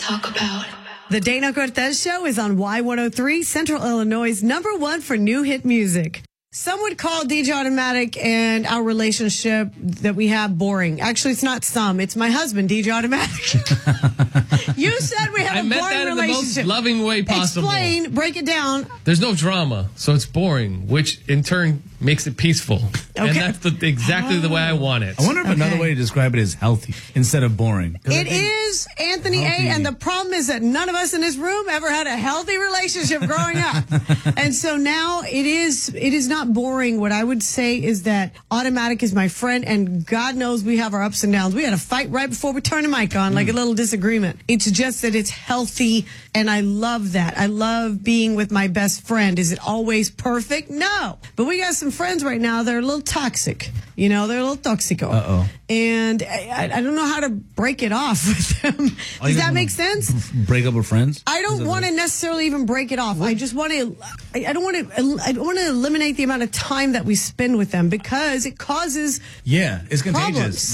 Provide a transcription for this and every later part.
talk about. The Dana Cortez Show is on Y103, Central Illinois' #1 for new hit music. Some would call DJ Automatic and our relationship that we have boring. Actually, it's not some. It's my husband, DJ Automatic. You said we have a boring relationship. I meant that in the most loving way possible. Explain, break it down. There's no drama, so it's boring, which in turn makes it peaceful. Okay. And that's exactly the way I want it. I wonder if another way to describe it is healthy instead of boring. It is, Anthony healthy. A., and the problem is that none of us in this room ever had a healthy relationship growing up. And so now it is not boring. What I would say is that Automatic is my friend, and God knows we have our ups and downs. We had a fight right before we turned the mic on, like a little disagreement. It's just that it's healthy, and I love that. I love being with my best friend. Is it always perfect? No. But we got some friends right now that are a little toxic. You know, they're a little toxico. Uh-oh. And I don't know how to break it off with them. Does that make sense? Break up with friends? I don't want to necessarily even break it off. I just want to. I don't want to eliminate the amount of time that we spend with them because it causes. Yeah, it's contagious.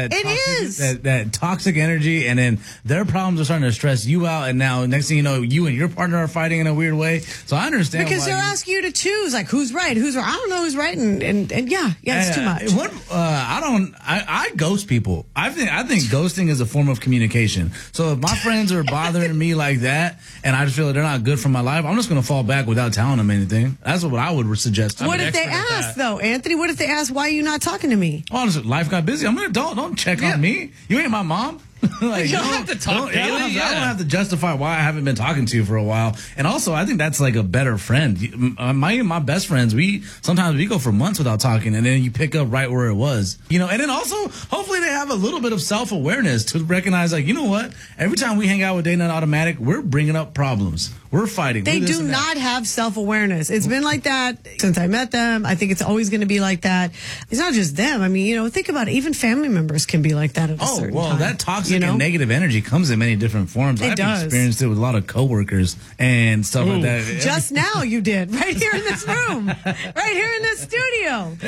That toxic energy, and then their problems are starting to stress you out, and now next thing you know, you and your partner are fighting in a weird way. So I understand because they're asking you to choose, like who's right, who's wrong. I don't know who's right, and yeah, it's too much. I ghost people. I think ghosting is a form of communication. So if my friends are bothering me like that, and I just feel like they're not good for my life, I'm just going to fall back without telling them anything. That's what I would suggest. What if they ask, though, Anthony? What if they ask, why are you not talking to me? Honestly, life got busy. I'm an adult. Don't check on me. You ain't my mom. Like, you don't have to talk daily. I don't have to justify why I haven't been talking to you for a while. And also, I think that's like a better friend. My best friends, sometimes we go for months without talking, and then you pick up right where it was. You know, and then also, hopefully they have a little bit of self-awareness to recognize, like, you know what? Every time we hang out with Dana and Automatic, we're bringing up problems. We're fighting. They do not have self-awareness. It's been like that since I met them. I think it's always going to be like that. It's not just them. I mean, you know, think about it. Even family members can be like that at a certain time. That toxic and negative energy comes in many different forms. I've experienced it with a lot of coworkers and stuff like that. Just now you did. Right here in this room. Right here in this studio.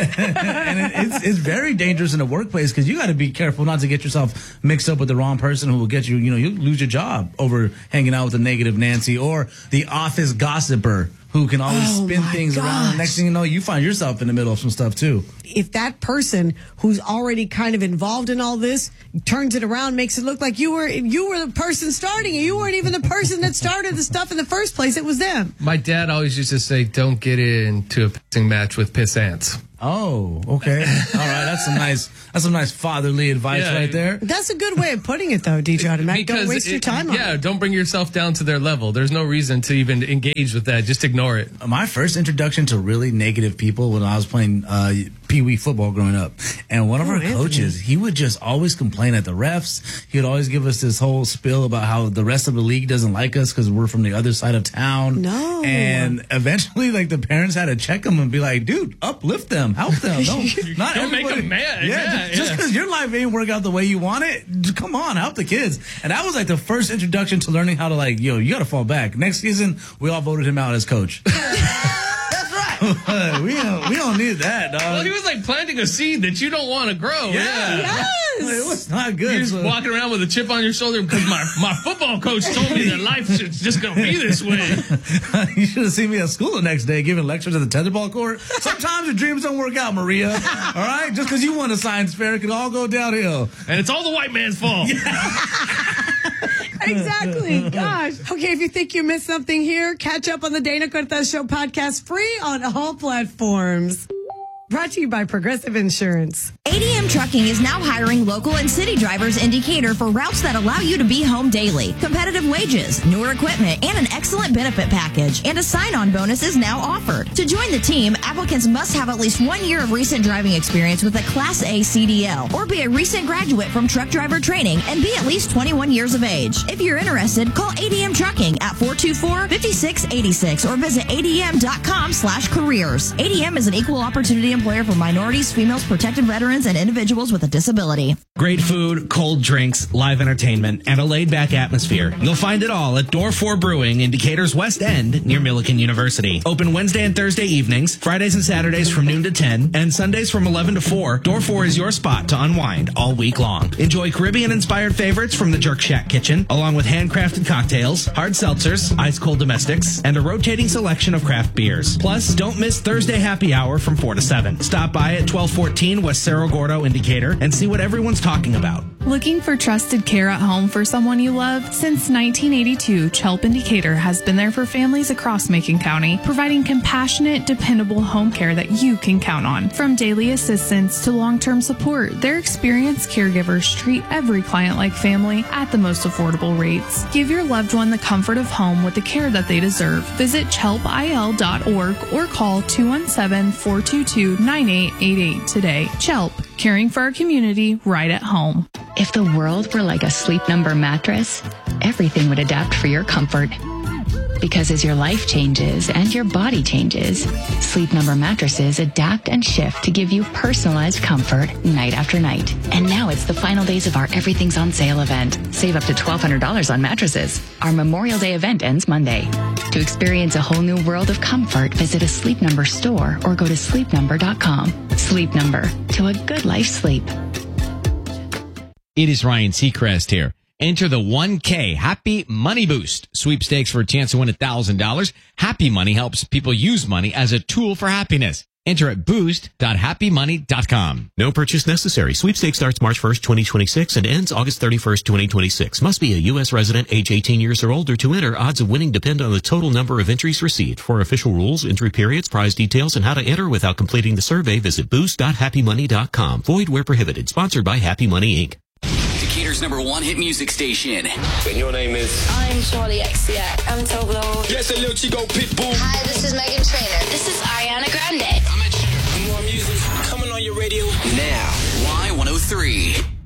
And it's very dangerous in the workplace because you got to be careful not to get yourself mixed up with the wrong person who will get you, you know, you'll lose your job over hanging out with a negative Nancy or the office gossiper who can always spin things around. Next thing you know, you find yourself in the middle of some stuff too. If that person who's already kind of involved in all this turns it around, makes it look like you were the person starting it. You weren't even the person that started the stuff in the first place. It was them. My dad always used to say, don't get into a pissing match with piss ants. Oh, okay. All right. That's some nice fatherly advice right there. That's a good way of putting it, though, DJ Automatic. Don't waste your time on it. Yeah, don't bring yourself down to their level. There's no reason to even engage with that. Just ignore it. My first introduction to really negative people when I was playing Pee-wee football growing up. And one of our coaches, he would just always complain at the refs. He would always give us this whole spiel about how the rest of the league doesn't like us because we're from the other side of town. No. And eventually, like, the parents had to check him and be like, dude, uplift them. Help them. Don't make them mad. Just because your life ain't work out the way you want it, come on, help the kids. And that was like the first introduction to learning how to, like, you got to fall back. Next season, we all voted him out as coach. we don't need that, dog. Well, he was like planting a seed that you don't want to grow. Yeah. Yes. It was not good. You're just walking around with a chip on your shoulder because my football coach told me that life is just going to be this way. You should have seen me at school the next day giving lectures at the tetherball court. Sometimes your dreams don't work out, Maria. All right? Just because you won a science fair, it could all go downhill. And it's all the white man's fault. Exactly. Gosh. Okay, if you think you missed something here, catch up on the Dana Cortez Show podcast free on all platforms. Brought to you by Progressive Insurance. ADM Trucking is now hiring local and city drivers in Decatur for routes that allow you to be home daily. Competitive wages, newer equipment, and an excellent benefit package. And a sign-on bonus is now offered. To join the team, applicants must have at least 1 year of recent driving experience with a Class A CDL or be a recent graduate from truck driver training and be at least 21 years of age. If you're interested, call ADM Trucking at 424-5686 or visit adm.com/careers. ADM is an equal opportunity employer for minorities, females, protected veterans, and individuals with a disability. Great food, cold drinks, live entertainment, and a laid-back atmosphere. You'll find it all at Door 4 Brewing in Decatur's West End near Millikan University. Open Wednesday and Thursday evenings, Fridays and Saturdays from noon to 10, and Sundays from 11 to 4. Door 4 is your spot to unwind all week long. Enjoy Caribbean-inspired favorites from the Jerk Shack kitchen, along with handcrafted cocktails, hard seltzers, ice-cold domestics, and a rotating selection of craft beers. Plus, don't miss Thursday happy hour from 4 to 7. Stop by at 1214 West Cerro Gordo in Decatur and see what everyone's talking about. Looking for trusted care at home for someone you love? Since 1982, Chelp in Decatur has been there for families across Macon County, providing compassionate, dependable home care that you can count on. From daily assistance to long-term support, their experienced caregivers treat every client like family at the most affordable rates. Give your loved one the comfort of home with the care that they deserve. Visit chelpil.org or call 217-422-9888 today. Chelp, caring for our community right at home. If the world were like a Sleep Number mattress, everything would adapt for your comfort. Because as your life changes and your body changes, Sleep Number mattresses adapt and shift to give you personalized comfort night after night. And now it's the final days of our Everything's on Sale event. Save up to $1,200 on mattresses. Our Memorial Day event ends Monday. To experience a whole new world of comfort, visit a Sleep Number store or go to sleepnumber.com. Sleep Number, to a good life sleep. It is Ryan Seacrest here. Enter the 1K Happy Money Boost sweepstakes for a chance to win $1,000. Happy Money helps people use money as a tool for happiness. Enter at boost.happymoney.com. No purchase necessary. Sweepstakes starts March 1st, 2026 and ends August 31st, 2026. Must be a U.S. resident, age 18 years or older to enter. Odds of winning depend on the total number of entries received. For official rules, entry periods, prize details, and how to enter without completing the survey, visit boost.happymoney.com. Void where prohibited. Sponsored by Happy Money, Inc. Decatur's #1 hit music station. And your name is? I'm Charlie XCX. I'm Toblo. Yes, a little Chico Pitbull. Hi, this is Megan Trainor. This is Ariana Grande. I'm at More music coming on your radio. Now, Y103.